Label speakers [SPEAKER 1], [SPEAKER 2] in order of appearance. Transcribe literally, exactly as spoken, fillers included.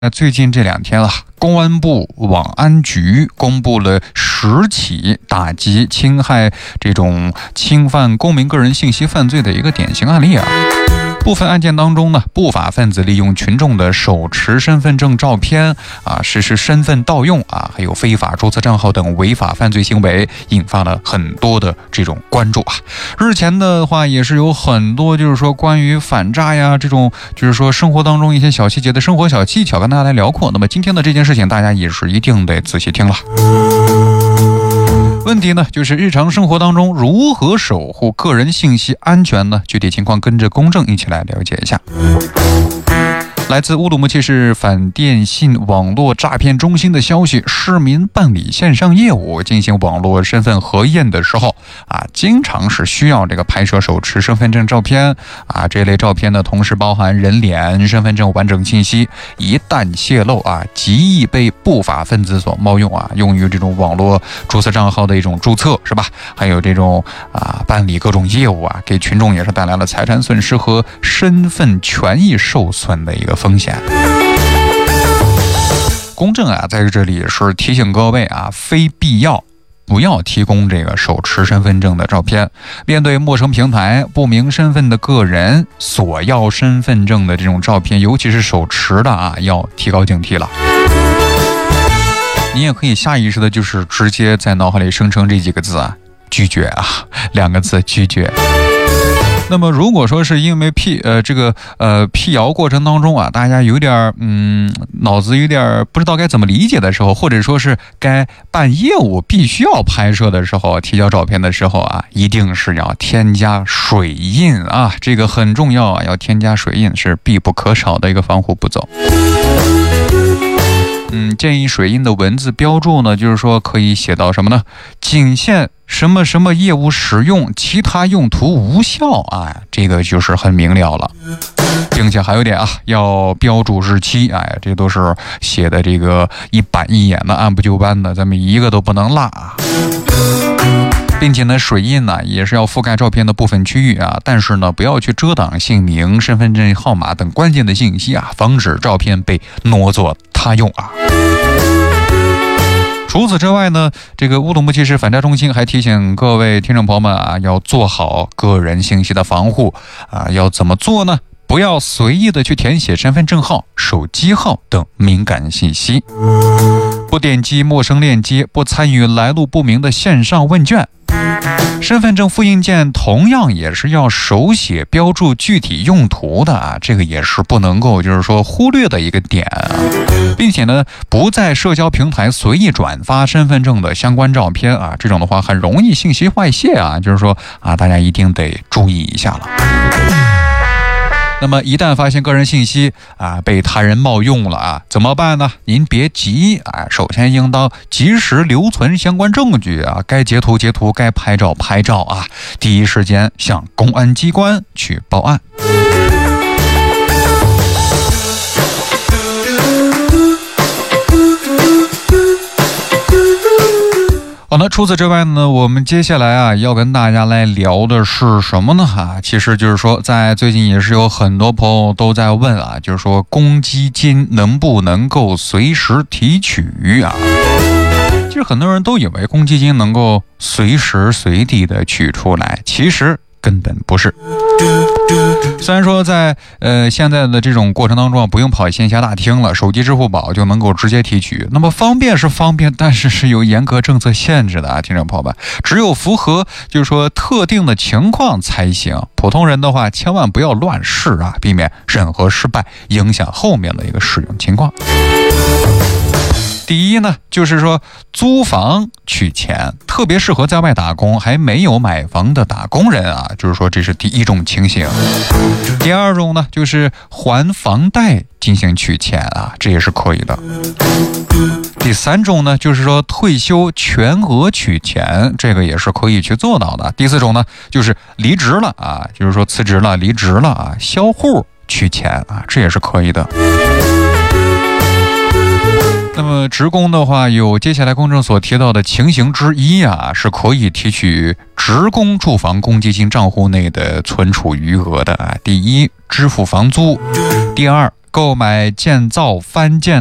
[SPEAKER 1] 那最近这两天啊，公安部网安局公布了十起打击侵害这种侵犯公民个人信息犯罪的一个典型案例啊。部分案件当中呢，不法分子利用群众的手持身份证照片啊，实施身份盗用啊，还有非法注册账号等违法犯罪行为，引发了很多的这种关注啊。日前的话，也是有很多就是说关于反诈呀这种，就是说生活当中一些小细节的生活小技巧，跟大家来聊过。那么今天的这件事情，大家也是一定得仔细听了。问题呢，就是日常生活当中如何守护个人信息安全呢？具体情况跟着公正一起来了解一下。来自乌鲁木齐市反电信网络诈骗中心的消息，市民办理线上业务进行网络身份核验的时候啊，经常是需要这个拍摄手持身份证照片啊，这类照片呢，同时包含人脸、身份证完整信息，一旦泄露啊，极易被不法分子所冒用啊，用于这种网络注册账号的一种注册，是吧？还有这种啊，办理各种业务啊，给群众也是带来了财产损失和身份权益受损的一个风险。公正啊，在这里也是提醒各位啊，非必要不要提供这个手持身份证的照片。面对陌生平台不明身份的个人索要身份证的这种照片，尤其是手持的啊，要提高警惕了。你也可以下意识的就是直接在脑海里生成这几个字啊，拒绝啊，两个字拒绝。那么如果说是因为辟呃这个呃辟谣过程当中啊，大家有点嗯脑子有点不知道该怎么理解的时候，或者说是该办业务必须要拍摄的时候，提交照片的时候啊，一定是要添加水印啊，这个很重要啊，要添加水印是必不可少的一个防护步骤。嗯，建议水印的文字标注呢，就是说可以写到什么呢？仅限什么什么业务使用，其他用途无效啊，这个就是很明了了。并且还有点啊，要标注日期，哎，这都是写的这个一板一眼的，按部就班的，咱们一个都不能落啊。并且呢，水印呢也是要覆盖照片的部分区域啊，但是呢，不要去遮挡姓名、身份证号码等关键的信息啊，防止照片被挪作他用啊。除此之外呢，这个乌鲁木齐市反诈中心还提醒各位听众朋友们啊，要做好个人信息的防护啊，要怎么做呢？不要随意的去填写身份证号、手机号等敏感信息，不点击陌生链接，不参与来路不明的线上问卷。身份证复印件同样也是要手写标注具体用途的啊，这个也是不能够就是说忽略的一个点啊，并且呢，不在社交平台随意转发身份证的相关照片啊，这种的话很容易信息外泄啊，就是说啊，大家一定得注意一下了。那么一旦发现个人信息啊被他人冒用了啊，怎么办呢？您别急啊，首先应当及时留存相关证据啊，该截图截图，该拍照拍照啊，第一时间向公安机关去报案。好了，除此之外呢，我们接下来啊要跟大家来聊的是什么呢？啊，其实就是说，在最近也是有很多朋友都在问啊，就是说公积金能不能够随时提取啊？其实很多人都以为公积金能够随时随地的取出来，其实根本不是。虽然说在呃现在的这种过程当中不用跑线下大厅了，手机支付宝就能够直接提取，那么方便是方便，但是是有严格政策限制的啊，听众朋友们，只有符合就是说特定的情况才行，普通人的话千万不要乱试啊，避免任何失败影响后面的一个使用情况。第一呢，就是说租房取钱，特别适合在外打工还没有买房的打工人啊，就是说这是第一种情形。第二种呢，就是还房贷进行取钱啊，这也是可以的。第三种呢，就是说退休全额取钱，这个也是可以去做到的。第四种呢，就是离职了啊，就是说辞职了、离职了啊，销户取钱啊，这也是可以的。那么职工的话，有接下来公证所提到的情形之一啊，是可以提取职工住房公积金账户内的存储余额的啊。第一，支付房租；第二， 购买建造翻建